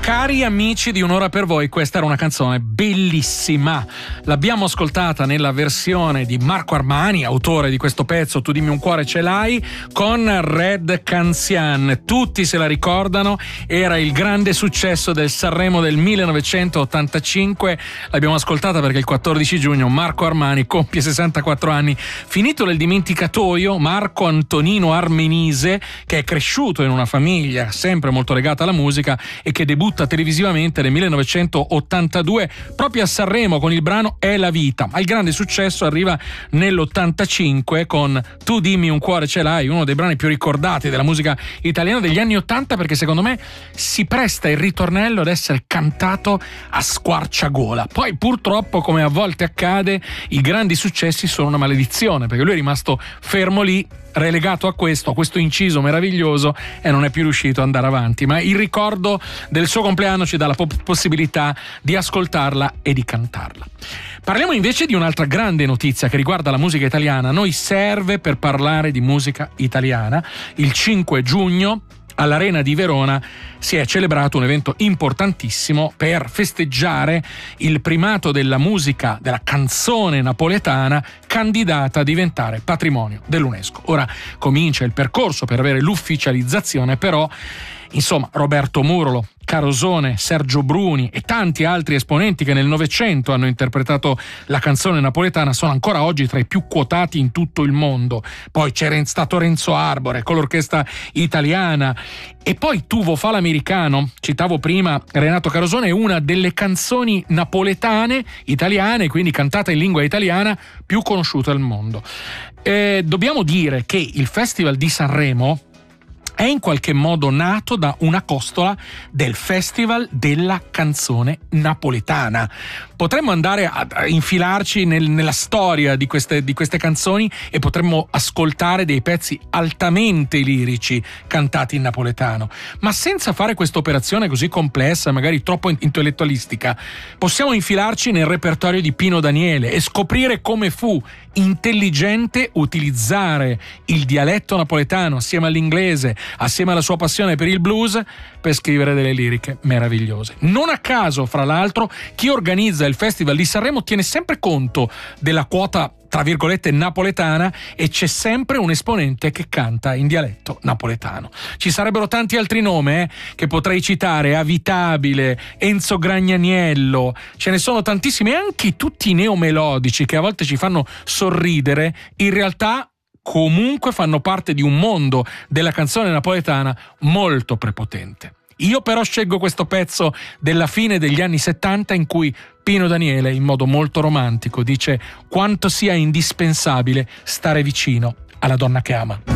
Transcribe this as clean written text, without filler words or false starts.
Cari amici di Un'ora per voi, questa era una canzone bellissima. L'abbiamo ascoltata nella versione di Marco Armani, autore di questo pezzo Tu dimmi un cuore ce l'hai, con Red Canzian. Tutti se la ricordano, era il grande successo del Sanremo del 1985. L'abbiamo ascoltata perché il 14 giugno Marco Armani compie 64 anni. Finito nel dimenticatoio, Marco Antonino Armenise, che è cresciuto in una famiglia sempre molto legata alla musica e che debutta televisivamente nel 1982 proprio a Sanremo con il brano È la vita, ma il grande successo arriva nell'85 con Tu dimmi un cuore ce l'hai, uno dei brani più ricordati della musica italiana degli anni 80, perché secondo me si presta il ritornello ad essere cantato a squarciagola. Poi purtroppo, come a volte accade, i grandi successi sono una maledizione, perché lui è rimasto fermo lì, relegato a questo inciso meraviglioso, e non è più riuscito ad andare avanti. Ma il ricordo del suo compleanno ci dà la possibilità di ascoltarla e di cantarla. Parliamo invece di un'altra grande notizia che riguarda la musica italiana. A noi serve per parlare di musica italiana. Il 5 giugno all'Arena di Verona si è celebrato un evento importantissimo per festeggiare il primato della musica, della canzone napoletana, candidata a diventare patrimonio dell'UNESCO. Ora comincia il percorso per avere l'ufficializzazione, però insomma Roberto Murolo, Carosone, Sergio Bruni e tanti altri esponenti che nel Novecento hanno interpretato la canzone napoletana sono ancora oggi tra i più quotati in tutto il mondo. Poi c'è stato Renzo Arbore con l'orchestra italiana, e poi Tuvo fa l'americano, citavo prima Renato Carosone, è una delle canzoni napoletane italiane, quindi cantata in lingua italiana, più conosciuta al mondo. Dobbiamo dire che il Festival di Sanremo è in qualche modo nato da una costola del Festival della canzone napoletana. Potremmo andare a infilarci nella storia di queste canzoni e potremmo ascoltare dei pezzi altamente lirici cantati in napoletano. Ma senza fare questa operazione così complessa, magari troppo intellettualistica, possiamo infilarci nel repertorio di Pino Daniele e scoprire come fu intelligente utilizzare il dialetto napoletano assieme all'inglese, assieme alla sua passione per il blues, per scrivere delle liriche meravigliose. Non a caso, fra l'altro, chi organizza il Festival di Sanremo tiene sempre conto della quota tra virgolette napoletana, e c'è sempre un esponente che canta in dialetto napoletano. Ci sarebbero tanti altri nomi che potrei citare: Avitabile, Enzo Gragnaniello, ce ne sono tantissimi, e anche tutti i neomelodici che a volte ci fanno sorridere, in realtà comunque fanno parte di un mondo della canzone napoletana molto prepotente. Io però scelgo questo pezzo della fine degli anni 70 in cui Pino Daniele, in modo molto romantico, dice quanto sia indispensabile stare vicino alla donna che ama.